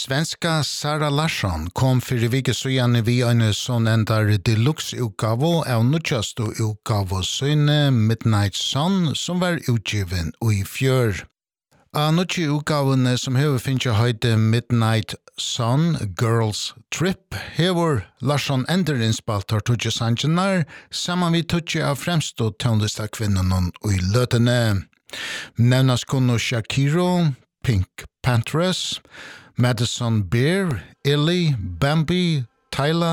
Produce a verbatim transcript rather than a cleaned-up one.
Svenska Sara Larsson kom för vecka sedan vi en sån ändar deluxe-utgave av nutjaste utgave syne Midnight Sun som var utgiven i fjör. Av nutje utgavene som hever finnes høyde Midnight Sun Girls Trip hever Larsson ender innspalt har tutje sangenar saman vi tutje av fremstå tøndesta kvinnan i løtene. Nevnas kunne Shakiro, Pink Panthers, Madison Beer, Ellie, Bambi, Tyler,